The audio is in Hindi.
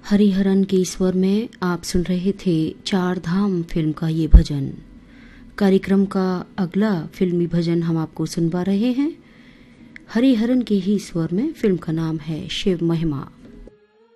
हरिहरन के स्वर में आप सुन रहे थे चार धाम फिल्म का ये भजन। कार्यक्रम का अगला फिल्मी भजन हम आपको सुनवा रहे हैं हरिहरन के ही स्वर में। फिल्म का नाम है शिव महिमा।